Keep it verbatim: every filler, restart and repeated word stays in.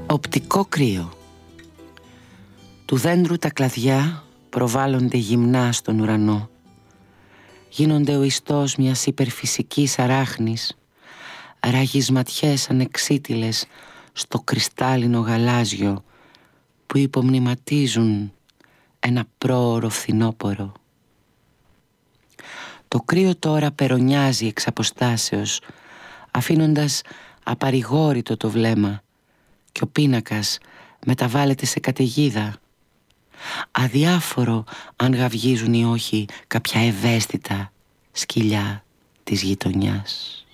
Οπτικό κρύο. Του δέντρου τα κλαδιά προβάλλονται γυμνά στον ουρανό. Γίνονται ο ιστός μιας υπερφυσικής αράχνης, ράγεις ματιές ανεξίτηλες στο κρυστάλλινο γαλάζιο που υπομνηματίζουν ένα πρόωρο φθινόπορο. Το κρύο τώρα περονιάζει εξ αποστάσεως, αφήνοντας απαρηγόρητο το βλέμμα, και ο πίνακας μεταβάλλεται σε καταιγίδα, αδιάφορο αν γαυγίζουν ή όχι κάποια ευαίσθητα σκυλιά της γειτονιάς.